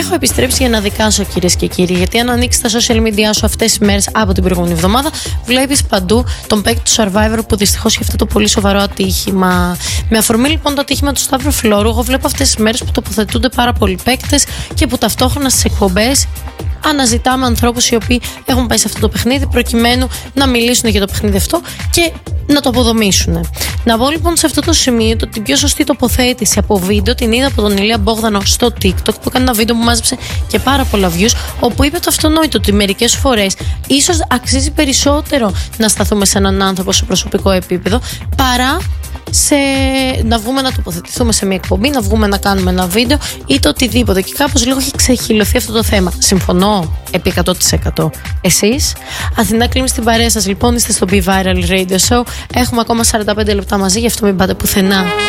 Έχω επιστρέψει για να δικάσω, κυρίες και κύριοι, γιατί αν ανοίξει τα social media σου αυτές τις μέρες από την προηγούμενη εβδομάδα, βλέπεις παντού τον παίκτη του Survivor που δυστυχώς είχε αυτό το πολύ σοβαρό ατύχημα. Με αφορμή λοιπόν το ατύχημα του Σταύρου Φλόρου, εγώ βλέπω αυτές τις μέρες που τοποθετούνται πάρα πολλοί παίκτες και που ταυτόχρονα στις εκπομπές αναζητάμε ανθρώπους οι οποίοι έχουν πάει σε αυτό το παιχνίδι προκειμένου να μιλήσουν για το παιχνίδι αυτό και να το αποδομήσουν. Να πω λοιπόν σε αυτό το σημείο ότι την πιο σωστή τοποθέτηση από βίντεο την είδα από τον Ηλία Μπόγδανο στο TikTok, που έκανε ένα βίντεο που μάζεψε και πάρα πολλά views, όπου είπε το αυτονόητο ότι μερικές φορές ίσως αξίζει περισσότερο να σταθούμε σε έναν άνθρωπο σε προσωπικό επίπεδο παρά να βγούμε να τοποθετηθούμε σε μια εκπομπή, να βγούμε να κάνουμε ένα βίντεο ή το οτιδήποτε. Και κάπως λίγο έχει ξεχυλωθεί αυτό το θέμα. Συμφωνώ επί 100%. Εσείς? Αθηνά Κλίμη στην παρέα σας λοιπόν, είστε στο Be Viral Radio Show. Έχουμε ακόμα 45 λεπτά μαζί, γι' αυτό μην πάτε πουθενά.